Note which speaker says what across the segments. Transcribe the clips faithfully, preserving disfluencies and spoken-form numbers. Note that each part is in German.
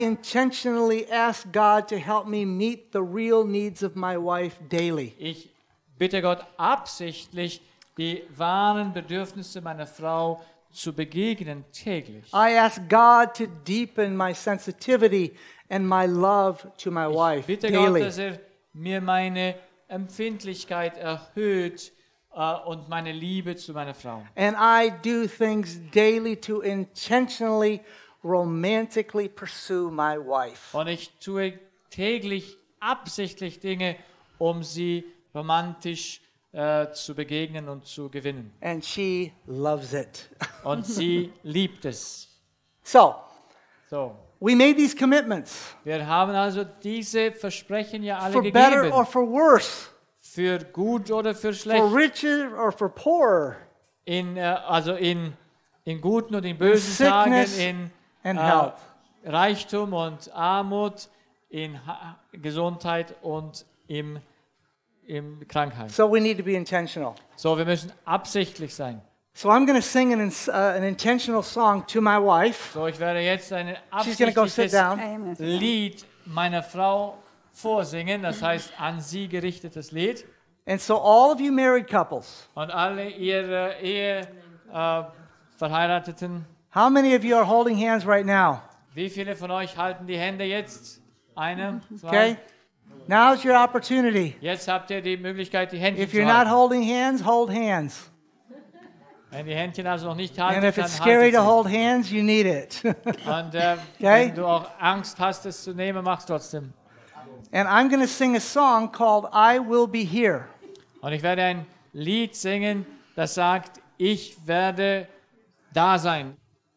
Speaker 1: intentionally ask God to help me meet the real needs of my wife daily.
Speaker 2: Ich bitte Gott absichtlich, die wahren Bedürfnisse meiner Frau zu begegnen täglich.
Speaker 1: I ask God to deepen my sensitivity and my love to my wife
Speaker 2: Ich bitte Gott,
Speaker 1: daily.
Speaker 2: dass er mir meine Empfindlichkeit erhöht uh, und meine Liebe zu meiner Frau.
Speaker 1: And I do things daily to intentionally, romantically pursue my wife.
Speaker 2: Und ich tue täglich absichtlich Dinge, um sie romantisch uh, zu begegnen und zu gewinnen.
Speaker 1: And she loves it.
Speaker 2: Und sie liebt es.
Speaker 1: So,
Speaker 2: So,
Speaker 1: we made these commitments
Speaker 2: wir haben also diese Versprechen ja alle
Speaker 1: for better
Speaker 2: gegeben.
Speaker 1: or for worse,
Speaker 2: Für gut oder für
Speaker 1: for
Speaker 2: schlecht.
Speaker 1: richer or for poorer,
Speaker 2: In, äh, also in, in guten und in bösen Tagen,
Speaker 1: sickness
Speaker 2: in
Speaker 1: and
Speaker 2: äh,
Speaker 1: health.
Speaker 2: Reichtum und Armut, in ha Gesundheit und im, im Krankheit.
Speaker 1: So we need to be intentional.
Speaker 2: So, wir müssen absichtlich sein.
Speaker 1: So I'm going to sing an, ins- uh, an intentional song to my wife.
Speaker 2: So, ich werde jetzt ein
Speaker 1: She's going to go sit
Speaker 2: absichtliches
Speaker 1: down.
Speaker 3: Amen.
Speaker 2: Lied meiner Frau vorsingen, das heißt an sie gerichtetes Lied.
Speaker 1: And so all of you married couples,
Speaker 2: Und alle ihre Ehe äh, Verheirateten,
Speaker 1: how many of you are holding hands right now?
Speaker 2: wie viele von euch halten die Hände jetzt? Eine, zwei.
Speaker 1: Okay? Now's your opportunity.
Speaker 2: Jetzt habt ihr die Möglichkeit, die Händchen
Speaker 1: If
Speaker 2: zu
Speaker 1: you're not
Speaker 2: halten.
Speaker 1: holding hands, hold hands.
Speaker 2: Wenn die Händchen also noch nicht
Speaker 1: And
Speaker 2: halten,
Speaker 1: if
Speaker 2: dann
Speaker 1: it's scary
Speaker 2: haltet
Speaker 1: to
Speaker 2: sie.
Speaker 1: hold hands, you need it.
Speaker 2: Und äh,
Speaker 1: Okay?
Speaker 2: wenn du auch Angst hast, es zu nehmen, mach's trotzdem.
Speaker 1: And I'm going to sing a song called I Will Be Here.
Speaker 2: Und ich werde ein Lied singen, das sagt, ich werde da sein.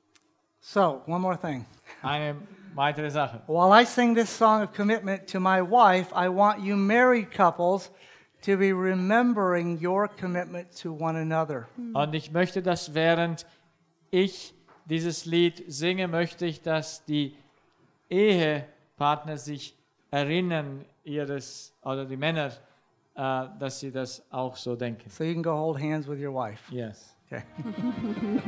Speaker 1: So, one more thing.
Speaker 2: Eine weitere Sache.
Speaker 1: While I sing this song of commitment to my wife, I want you married couples to be remembering your commitment to one another.
Speaker 2: Und ich möchte, dass während ich dieses Lied singe, möchte ich, dass die Ehepartner sich erinnern, ihres, oder die Männer, äh, dass sie das auch so denken.
Speaker 1: So you can go hold hands with your wife.
Speaker 2: Yes.
Speaker 1: Okay.